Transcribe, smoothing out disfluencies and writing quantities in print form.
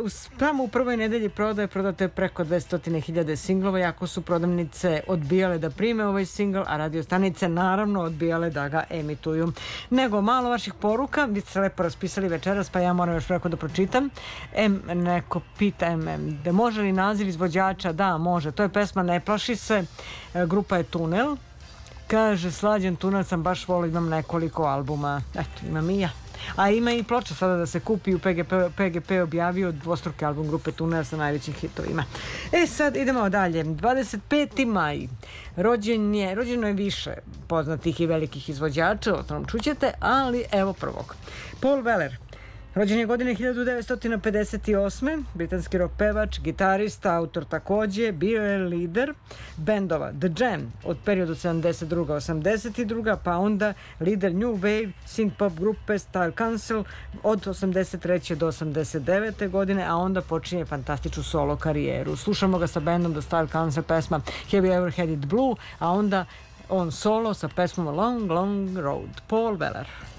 samo u prvoj nedelji prodato je preko 200.000 singlova, jako su prodavnice odbijale da prime ovaj singl, a radio stanice naravno odbijale da ga emituju. Nego malo vaših poruka, vi ste lepo raspisali večeras, pa ja moram još preko da pročitam. Neko pita da može li naziv izvođača? Da, može. To je pesma Ne plaši se, grupa je Tunel. Kaže, Slađen Tunel sam baš volio, imam nekoliko albuma. Eto, imam i ja. A ima i ploča sada da se kupi, u PGP objavio dvostruki album grupe Tunel sa najvećim hitovima. Sad idemo dalje. 25. maj. Rođeno je više poznatih i velikih izvođača, osnovno čućete, ali evo prvog. Paul Weller. Rođen je godine 1958. Britanski rock pevač, gitarista, autor takođe, bio je lider bendova The Jam od periodu 72-82, pa onda lider New Wave, synth-pop grupe Style Council od 83. do 89. godine, a onda počinje fantastičnu solo karijeru. Slušamo ga sa bendom The Style Council, pesma Have You Ever Had It Blue, a onda on solo sa pesmom Long Long Road. Paul Weller.